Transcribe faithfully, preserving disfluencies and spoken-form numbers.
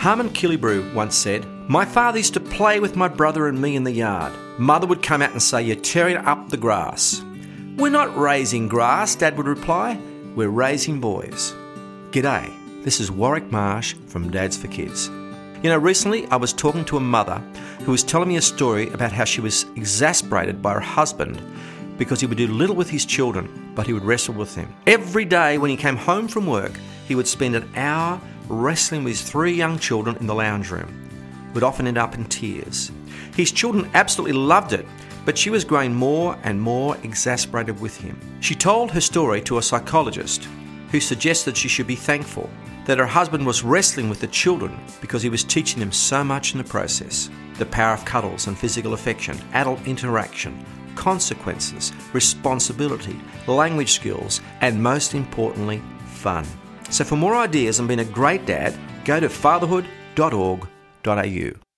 Harmon Killebrew once said, "My father used to play with my brother and me in the yard. Mother would come out and say, 'You're tearing up the grass.' 'We're not raising grass,' Dad would reply. 'We're raising boys.'" G'day, this is Warwick Marsh from Dads for Kids. You know, recently I was talking to a mother who was telling me a story about how she was exasperated by her husband because he would do little with his children, but he would wrestle with them. Every day when he came home from work, he would spend an hour wrestling with his three young children in the lounge room. Would often end up in tears. His children absolutely loved it, but she was growing more and more exasperated with him. She told her story to a psychologist who suggested she should be thankful that her husband was wrestling with the children because he was teaching them so much in the process. The power of cuddles and physical affection, adult interaction, consequences, responsibility, language skills, and most importantly, fun. So for more ideas on being a great dad, go to fatherhood dot org dot a u.